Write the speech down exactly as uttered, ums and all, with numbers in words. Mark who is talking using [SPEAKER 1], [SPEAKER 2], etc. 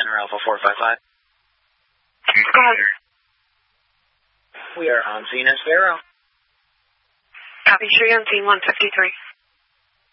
[SPEAKER 1] Center Alpha four five five.
[SPEAKER 2] Go ahead.
[SPEAKER 1] We are on scene at Sparrow.
[SPEAKER 2] Copy, show you on scene one fifty-three.